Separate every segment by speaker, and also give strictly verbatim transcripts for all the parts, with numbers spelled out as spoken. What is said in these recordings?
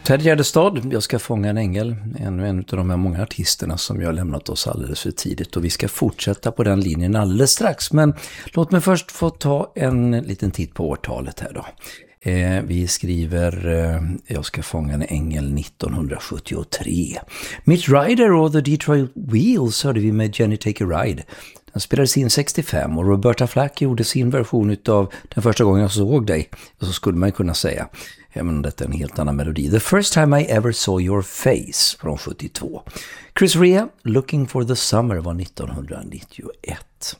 Speaker 1: Ted Gärdestad, Jag ska fånga en ängel, ännu en av de här många artisterna som jag har lämnat oss alldeles för tidigt, och vi ska fortsätta på den linjen alldeles strax, men låt mig först få ta en liten titt på årtalet här då. Eh, vi skriver eh, Jag ska fånga en ängel nittonhundrasjuttiotre. Mitch Ryder och The Detroit Wheels hörde vi med Jenny Take a Ride. Den spelades in sextiofem och Roberta Flack gjorde sin version av Den första gången jag såg dig. Och så skulle man kunna säga, även om detta är en helt annan melodi, The First Time I Ever Saw Your Face från sjuttiotvå. Chris Rea, Looking for the Summer var nittonhundranittioett.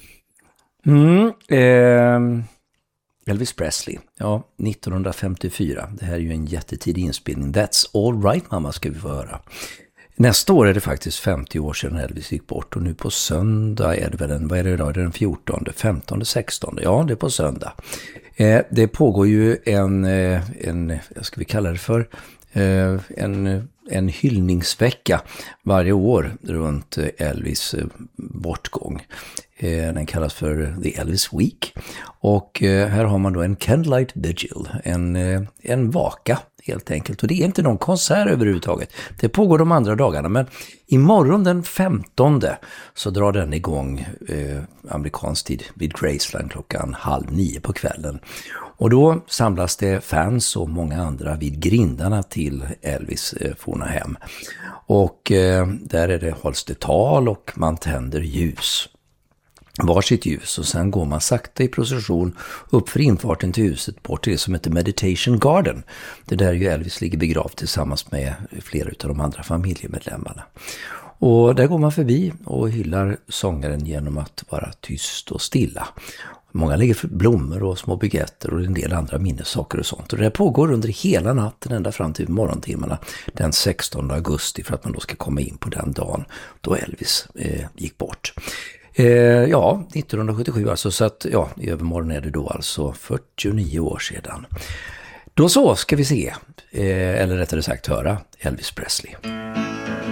Speaker 1: Mm, eh, Elvis Presley, ja, nittonhundrafemtiofyra. Det här är ju en jättetidig inspelning. That's All Right Mamma ska vi få höra. Nästa år är det faktiskt femtio år sedan Elvis gick bort, och nu på söndag är det väl en, vad är det idag? Det är den fjortonde, femtonde, sextonde. Ja, det är på söndag. Eh, det pågår ju en, en, vad ska vi kalla det för, eh, en, en hyllningsvecka varje år runt Elvis bortgång. Eh, den kallas för The Elvis Week. Och eh, här har man då en Candlelight Vigil, en, eh, en vaka helt enkelt. Och det är inte någon konsert överhuvudtaget. Det pågår de andra dagarna, men imorgon den femtonde så drar den igång eh, amerikansk tid vid Graceland klockan halv nio på kvällen. Och då samlas det fans och många andra vid grindarna till Elvis eh, forna hem. Och eh, där är det, hålls det tal och man tänder ljus. Varsitt ljus, och sen går man sakta i procession upp för infarten till huset bort till det som heter Meditation Garden. Det där ju Elvis ligger begravd tillsammans med flera av de andra familjemedlemmarna. Och där går man förbi och hyllar sångaren genom att vara tyst och stilla. Många lägger blommor och små buketter och en del andra minnessaker och sånt. Och det här pågår under hela natten ända fram till morgontimmarna den sextonde augusti, för att man då ska komma in på den dagen då Elvis eh, gick bort. Eh, ja, nittonhundrasjuttiosju alltså, så att ja, i övermorgon är det då alltså fyrtionio år sedan. Då så ska vi se, eh, eller rättare sagt höra, Elvis Presley.